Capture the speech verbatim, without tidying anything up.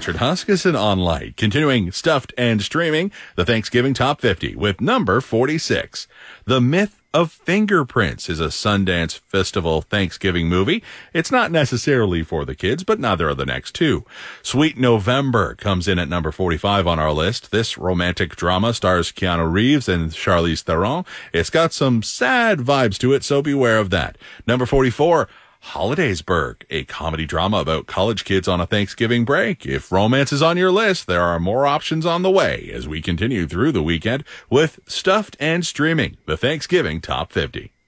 Richard Huskisson on Light. Continuing Stuffed and Streaming, the Thanksgiving Top fifty with number forty-six. The Myth of Fingerprints is a Sundance Festival Thanksgiving movie. It's not necessarily for the kids, but neither are the next two. Sweet November comes in at number forty-five on our list. This romantic drama stars Keanu Reeves and Charlize Theron. It's got some sad vibes to it, so beware of that. Number forty-four, Holidaysburg, a comedy drama about college kids on a Thanksgiving break. If romance is on your list, there are more options on the way as we continue through the weekend with Stuffed and Streaming, the Thanksgiving Top fifty.